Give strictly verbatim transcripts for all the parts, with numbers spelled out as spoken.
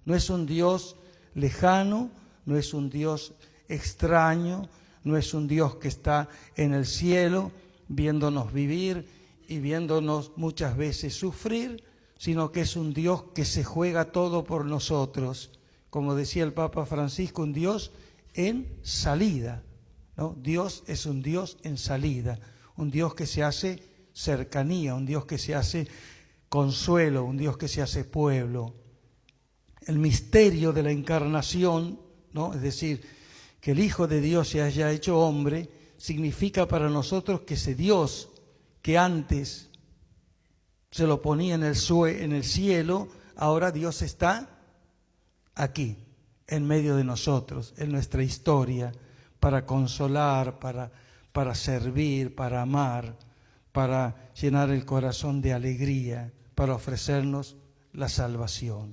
No es un Dios lejano, no es un Dios extraño, no es un Dios que está en el cielo viéndonos vivir y viéndonos muchas veces sufrir, sino que es un Dios que se juega todo por nosotros. Como decía el Papa Francisco, un Dios en salida, ¿no? Dios es un Dios en salida, un Dios que se hace cercanía, un Dios que se hace consuelo, un Dios que se hace pueblo. El misterio de la encarnación, ¿no? Es decir, que el Hijo de Dios se haya hecho hombre, significa para nosotros que ese Dios que antes se lo ponía en el, sue, en el cielo, ahora Dios está aquí, en medio de nosotros, en nuestra historia, para consolar, para, para servir, para amar, para llenar el corazón de alegría, para ofrecernos la salvación.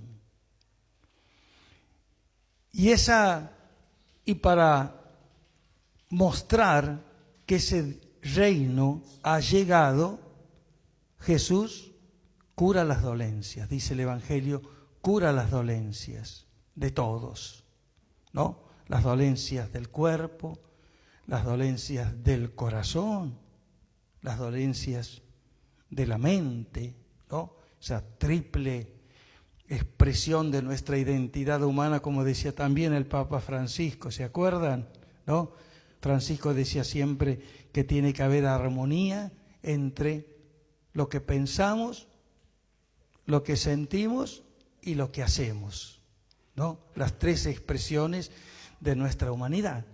Y esa, y para mostrar que ese reino ha llegado, Jesús cura las dolencias, dice el Evangelio, cura las dolencias de todos, ¿no? Las dolencias del cuerpo, las dolencias del corazón, las dolencias de la mente, ¿no? Esa triple expresión de nuestra identidad humana, como decía también el Papa Francisco, ¿se acuerdan? ¿No? Francisco decía siempre que tiene que haber armonía entre lo que pensamos, lo que sentimos y lo que hacemos, ¿no? Las tres expresiones de nuestra humanidad.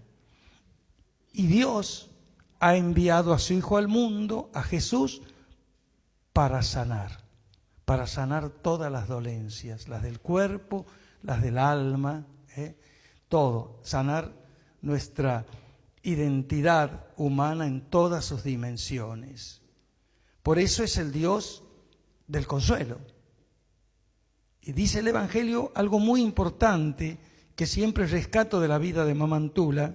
Y Dios ha enviado a su Hijo al mundo, a Jesús, para sanar, para sanar todas las dolencias, las del cuerpo, las del alma, ¿eh? Todo, sanar nuestra identidad humana en todas sus dimensiones. Por eso es el Dios del consuelo. Y dice el Evangelio algo muy importante que siempre rescato de la vida de Mamantula,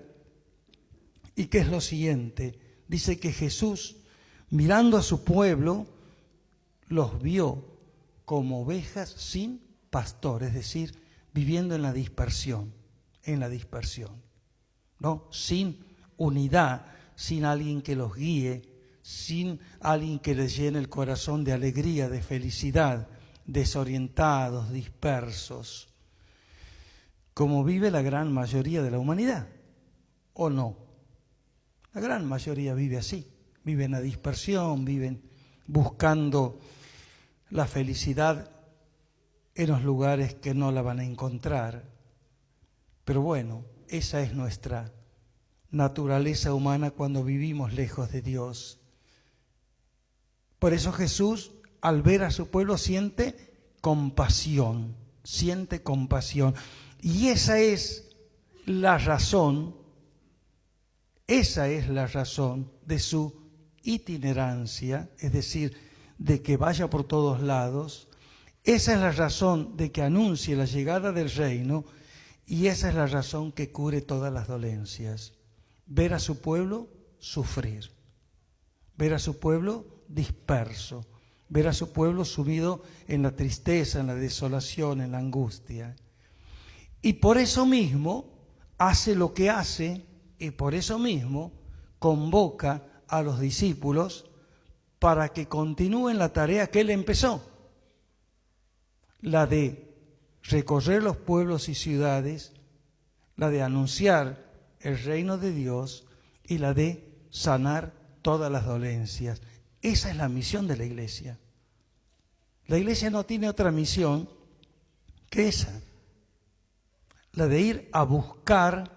y que es lo siguiente. Dice que Jesús, mirando a su pueblo, los vio como ovejas sin pastor, es decir, viviendo en la dispersión, en la dispersión, ¿no? Sin unidad, sin alguien que los guíe, sin alguien que les llene el corazón de alegría, de felicidad, desorientados, dispersos, como vive la gran mayoría de la humanidad, ¿o no? La gran mayoría vive así, vive en la dispersión, viven buscando la felicidad en los lugares que no la van a encontrar. Pero bueno, esa es nuestra naturaleza humana cuando vivimos lejos de Dios. Por eso Jesús, al ver a su pueblo, siente compasión, siente compasión. Y esa es la razón, esa es la razón de su itinerancia, es decir, de que vaya por todos lados. Esa es la razón de que anuncie la llegada del reino, y esa es la razón que cure todas las dolencias. Ver a su pueblo sufrir, ver a su pueblo disperso, ver a su pueblo sumido en la tristeza, en la desolación, en la angustia. Y por eso mismo hace lo que hace, y por eso mismo convoca a los discípulos para que continúen la tarea que él empezó, la de recorrer los pueblos y ciudades, la de anunciar el reino de Dios y la de sanar todas las dolencias. Esa es la misión de la iglesia. La iglesia no tiene otra misión que esa, la de ir a buscar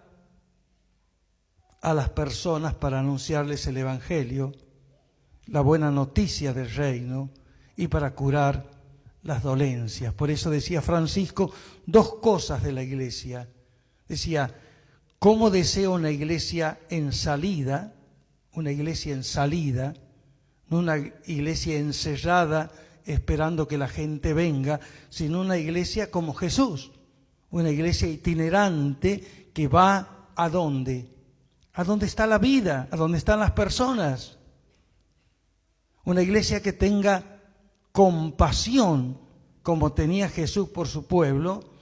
a las personas para anunciarles el Evangelio, la buena noticia del reino, y para curar las dolencias. Por eso decía Francisco dos cosas de la iglesia. Decía, ¿cómo deseo una iglesia en salida? Una iglesia en salida, no una iglesia encerrada esperando que la gente venga, sino una iglesia como Jesús, una iglesia itinerante que va ¿a dónde? A dónde está la vida, a dónde están las personas. Una iglesia que tenga compasión, como tenía Jesús por su pueblo,